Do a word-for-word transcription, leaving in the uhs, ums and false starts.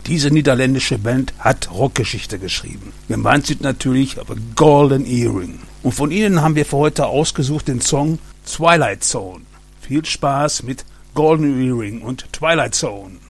Diese niederländische Band hat Rockgeschichte geschrieben. Gemeint sind natürlich The Golden Earring. Und von ihnen haben wir für heute ausgesucht den Song Twilight Zone. Viel Spaß mit Golden Earring und Twilight Zone.